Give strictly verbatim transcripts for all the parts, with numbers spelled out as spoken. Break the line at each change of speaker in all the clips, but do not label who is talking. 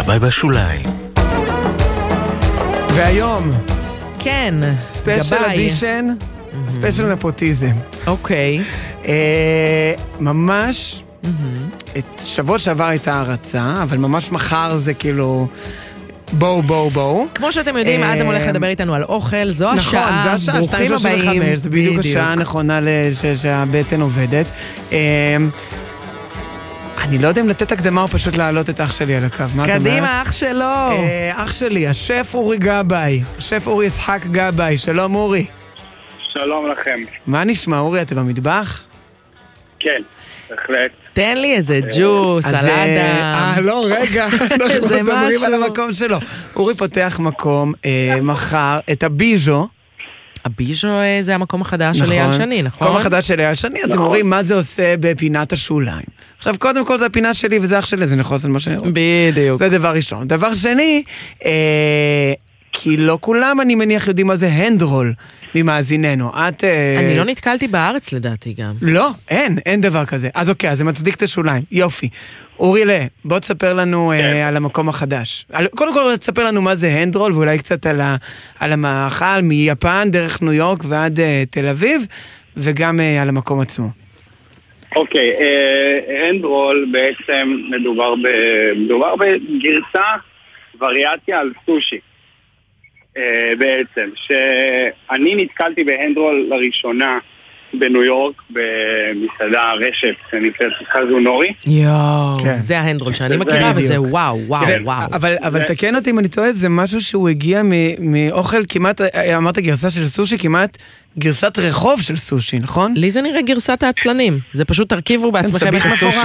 גבאי בשוליים.
והיום,
כן,
ספיישל אדישן, ספיישל נפוטיזם.
אוקיי.
ממש, את שבוע שעבר הייתה הרצה, אבל ממש מחר זה כאילו... בואו, בואו, בואו.
כמו שאתם יודעים, אדם הולך לדבר איתנו על אוכל, זו השעה.
נכון, זו השעה, שתיים שלושים וחמש, זה בדיוק השעה הנכונה שהבטן עובדת. אני לא יודע אם לתת הקדמה או פשוט להעלות את אח שלי על הקו.
קדימה, אח שלו.
אח שלי, השף אורי גבאי, השף אורי יצחק גבאי. שלום אורי.
שלום לכם.
מה נשמע אורי, אתה במטבח?
כן, בהחלט.
תן לי איזה ג'וס, על אדם.
אה, לא, רגע, אנחנו מדברים על המקום שלו. אורי פותח מקום מחר, את הביז'ו.
הביז'ו זה המקום החדש של אייל שני, נכון?
המקום החדש של אייל שני, אתם אומרים מה זה עושה בפינת השוליים. עכשיו, קודם כל זה הפינה שלי וזה אח שלי, זה נכנס על מה שאני רוצה.
בדיוק.
זה דבר ראשון. דבר שני, כי לא כולם, אני מניח, יודעים מה זה הנדרול ממאזיננו. את...
אני לא נתקלתי בארץ לדעתי גם.
לא, אין, אין דבר כזה. אז אוקיי, אז זה מצדיק את השוליים. יופי. אורי לה, בוא תספר לנו על המקום החדש. קודם כל תספר לנו מה זה הנדרול, ואולי קצת על המאכל מיפן, דרך ניו יורק ועד תל אביב, וגם על המקום עצמו.
אוקיי, הנדרול בעצם מדובר בגרסה, וריאציה על סושי. בעצם, שאני נתקלתי בהנדרול לראשונה בניו יורק, במסעדה רשת, שנקראת קזונורי.
יואו, זה ההנדרול שאני מכירה, וזה וואו, וואו, וואו.
אבל תקן אותי אם אני טועה, זה משהו שהוא הגיע מאוכל כמעט, אמרת גרסה של סושי, כמעט גרסת רחוב של סושי, נכון?
לי זה נראה גרסת העצלנים, זה פשוט תרכיבו בעצמכם את הסושי.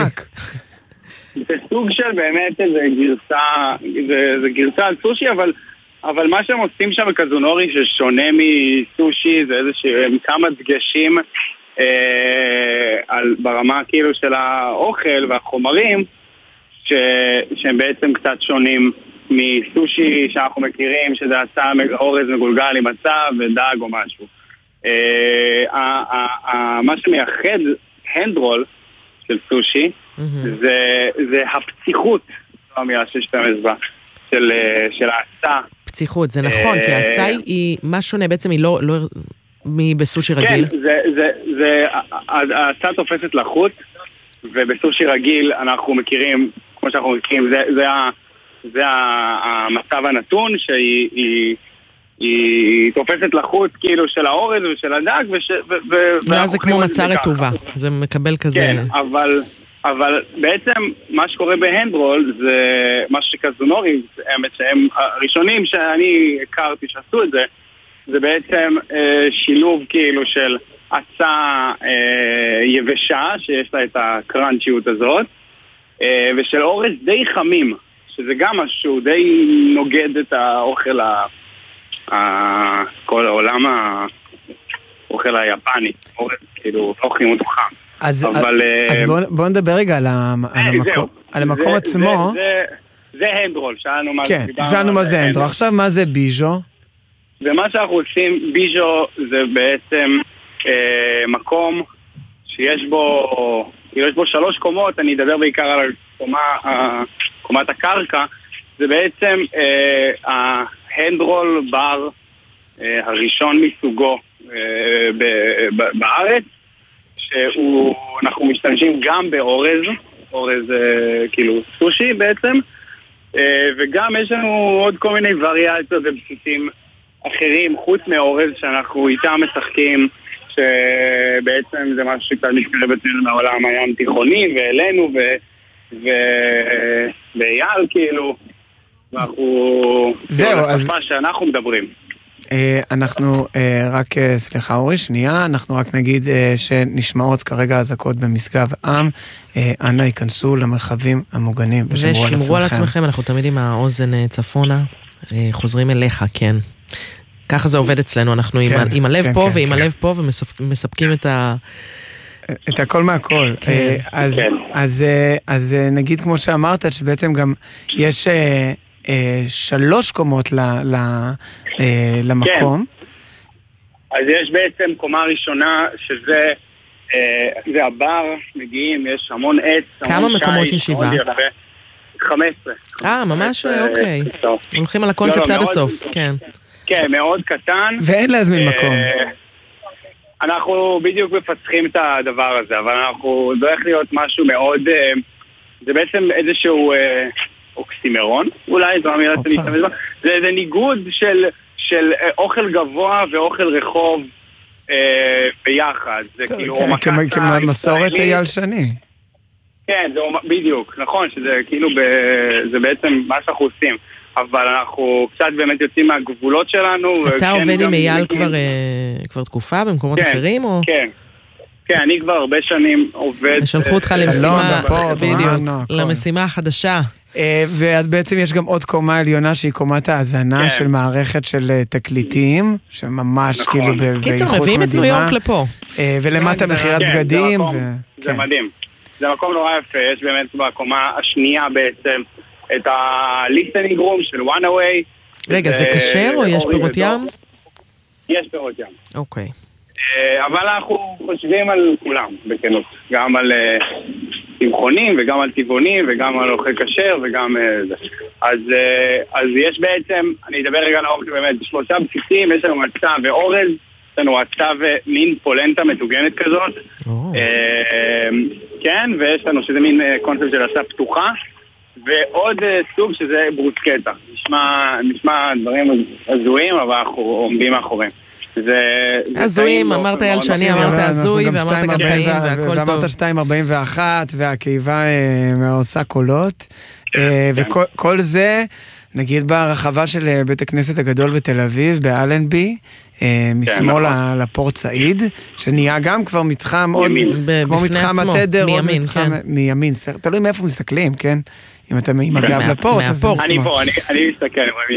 זה סוג של באמת איזה גרסה, זה גרסה על סושי, אבל... אבל מה שהם עושים שם בקזונורי ששונה מסושי זה איזשהם כמה דגשים אה, על, ברמה כאילו של האוכל והחומרים ש, שהם בעצם קצת שונים מסושי שאנחנו מכירים שזה עשה אורז מגולגל עם מצה ודג או משהו. אה, אה, אה, אה, מה שמייחד הנדרול של סושי mm-hmm. זה, זה הפתיחות, זו המילה ששתמש בה, של, של העצה.
פתיחות, זה נכון, כי ההצעה היא, מה שונה בעצם היא לא, לא, מבסושי רגיל.
כן, זה, זה, זה, ההצעה תופסת לחוץ, ובסושי רגיל אנחנו מכירים, כמו שאנחנו מכירים, זה, זה, זה המצב הנתון, שהיא, היא, היא תופסת לחוץ כאילו של האורז ושל הדג, וש, ו, ו,
ואז זה כמו מצה רטובה, זה מקבל כזה.
כן, אבל... אבל בעצם מה שקורה בהנדרול זה מה שקזונורי, האמת שהם הראשונים שאני הכרתי שעשו את זה, זה בעצם אה, שילוב כאילו של עצה אה, יבשה שיש לה את הקרנצ'יות הזאת, אה, ושל אורז די חמים, שזה גם משהו די נוגד את האוכל, ה, ה, כל העולם האוכל היפני, אורז כאילו לא חימות חם.
אז, אבל, אז בואו בוא נדבר רגע על, על המקום, על המקום
זה,
עצמו.
זה, זה, זה הנדרול, שאלנו מה
כן,
זה.
כן, שאלנו מה זה הנדרול. עכשיו מה זה ביז'ו?
ומה שאנחנו עושים, ביז'ו זה בעצם אה, מקום שיש בו, יש בו שלוש קומות, אני אדבר בעיקר על קומה, אה, קומת הקרקע, זה בעצם אה, ההנדרול בר אה, הראשון מסוגו אה, ב, ב, בארץ, שאנחנו משתמשים גם באורז, אורז אה, כאילו סושי בעצם, אה, וגם יש לנו עוד כל מיני וריאציות ובסיסים אחרים, חוץ מאורז שאנחנו איתם משחקים, שבעצם זה משהו שקצת מתקרב אצלנו מהעולם הים תיכוני, ואלינו, ואייל כאילו, ואנחנו...
זהו, אז...
השפה שאנחנו מדברים.
אנחנו רק, סליחה אורי, שנייה, אנחנו רק נגיד שנשמעות כרגע הזעקות במשגב עם, אנא ייכנסו למרחבים המוגנים ושמרו על עצמכם.
ושמרו על עצמכם, אנחנו תמיד עם האוזן צפונה, חוזרים אליך, כן. ככה זה עובד אצלנו, אנחנו עם הלב פה ועם הלב פה ומספקים את ה...
את הכל מהכל. אז נגיד כמו שאמרת, שבעצם גם יש... שלוש קומות למקום.
אז יש בעצם קומה ראשונה שזה זה הבר, מגיעים, יש המון עץ,
כמה מקומות ישיבה?
חמש עשרה.
אה, ממש, אוקיי. הולכים על הקונספט עד הסוף, כן.
כן, מאוד קטן.
ואין להזמין מקום.
אנחנו בדיוק מפצחים את הדבר הזה, אבל אנחנו, זה הולך להיות משהו מאוד, זה בעצם איזשהו אוקסימרון, אולי, זו המילה שאני משתמש בה. זה איזה ניגוד של, של אוכל גבוה ואוכל רחוב ביחד. זה כאילו...
כמסורת אייל שני.
כן, זה בדיוק, נכון, שזה כאילו, זה בעצם מה שאנחנו עושים. אבל אנחנו קצת באמת יוצאים מהגבולות שלנו.
אתה עובד עם אייל כבר תקופה במקומות אחרים?
כן, כן, אני כבר הרבה שנים עובד.
שלחו אותך למשימה, בדיוק, למשימה החדשה.
ואז בעצם יש גם עוד קומה עליונה שהיא קומת ההזנה של מערכת של תקליטים, שממש כאילו באיכות מדהימה.
קיצור, מביאים את ניו יורק לפה.
ולמטה מחירת בגדים.
זה מדהים. זה מקום נורא יפה, יש באמת בקומה השנייה בעצם את ה-listening room של one away.
רגע, זה כשר או יש פירות ים?
יש פירות ים.
אוקיי.
אבל אנחנו חושבים על כולם, בכנות. גם על צמחונים וגם על טבעונים וגם על אוכל כשר וגם זה. אז יש בעצם, אני אדבר רגע על האוכל באמת, שלושה בסיסים, יש לנו מצה ואורז, יש לנו מצה ומין פולנטה מטוגנת כזאת. כן, ויש לנו שזה מין קונספט של עשה פתוחה. ועוד סוג שזה ברוסקטה. נשמע, נשמע דברים הזויים, אבל אנחנו עומדים מאחוריהם.
הזויים, אמרת אייל שני, אמרת הזוי, ואמרת גם טעים, והכל טוב.
ואמרת שתיים ארבעים ואחת, והקיבה עושה קולות. וכל זה, נגיד ברחבה של בית הכנסת הגדול בתל אביב, באלנבי, משמאל לפורט סעיד, שנהיה גם כבר מתחם עוד, כמו מתחם התדר, מימין, תלוי מאיפה מסתכלים, כן? אם אתה עם הגב לפורט, אז
אני פה, אני מסתכל, אני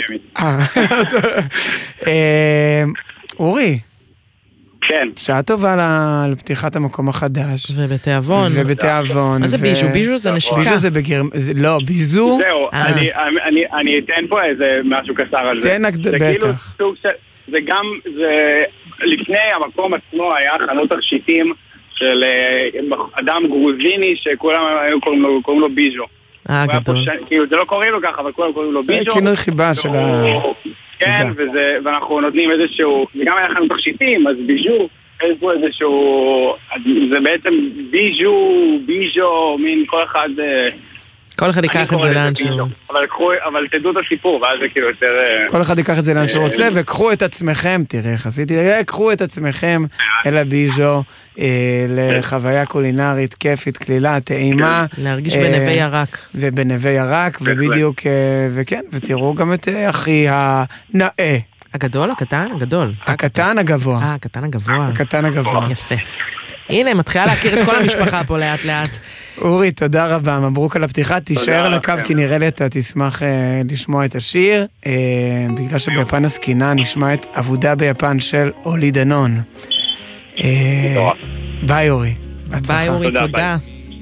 מימין.
אורי.
כן.
שעה טובה לפתיחת המקום החדש.
ובתיאבון.
ובתיאבון.
מה זה ביז'ו? ביז'ו זה נשיקה.
ביז'ו זה בגרמ... לא, ביזו...
זהו, אני אתן פה איזה משהו קצר על זה.
תן בטח.
זה כאילו סוג של... זה גם... לפני המקום עצמו היה חנות תכשיטים של אדם גרוזיני שכולם קוראים לו ביז'ו.
אה, גדול.
כאילו זה לא קוראים לו ככה, אבל כולם קוראים לו ביז'ו.
כינוי חיבה של ה...
כן, וזה, ואנחנו נותנים איזשהו, וגם היה לנו תכשיטים, אז ביז'ו, יש פה איזשהו, זה בעצם ביז'ו, ביז'ו, מין כל אחד...
כל אחד ייקח את זה לאן שהוא...
אבל, אבל תדעו את הסיפור, ואז זה כאילו יותר...
כל אחד ייקח את זה לאן שהוא רוצה, וקחו את עצמכם, תראה, חסיתי, קחו את עצמכם אל הביז'ו, לחוויה קולינרית, כיפית, כלילה, טעימה.
להרגיש בנווה ירק.
ובנווה ירק, ובדיוק, וכן, ותראו גם את אחי הנאה.
הגדול, הקטן, הגדול.
הקטן הגבוה.
אה, הקטן הגבוה.
הקטן הגבוה.
יפה. הנה, מתחילה להכיר את כל המשפחה פה לאט לאט.
אורי, תודה רבה, מברוק על הפתיחה, תישאר על הקו כי נראה לי אתה תשמח לשמוע את השיר, בגלל שביפן הסקינה נשמע את עבודה ביפן של אולי דנון. ביי אורי.
ביי אורי, תודה.